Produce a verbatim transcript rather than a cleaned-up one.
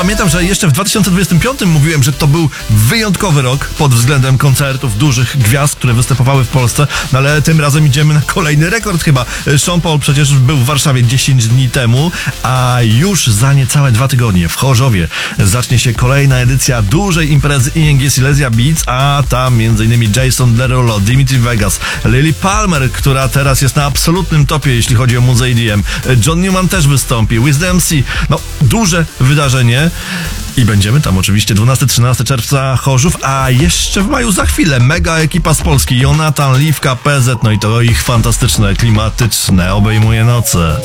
pamiętam, że jeszcze w dwa tysiące dwudziestym piątym mówiłem, że to był wyjątkowy rok pod względem koncertów dużych gwiazd, które występowały w Polsce, no ale tym razem idziemy na kolejny rekord chyba. Sean Paul przecież był w Warszawie dziesięć dni temu, a już za niecałe dwa tygodnie w Chorzowie zacznie się kolejna edycja dużej imprezy I N G Silesia Beats, a tam między innymi Jason Derulo, Dimitri Vegas, Lily Palmer, która teraz jest na absolutnym topie, jeśli chodzi o muzykę E D M. John Newman też wystąpi, Wiz D M C. No, duże wydarzenie. I będziemy tam oczywiście dwunastego trzynastego czerwca Chorzów, a jeszcze w maju za chwilę mega ekipa z Polski, Jonatan, Liwka, P Z, no i to ich fantastyczne, klimatyczne obejmuje noce.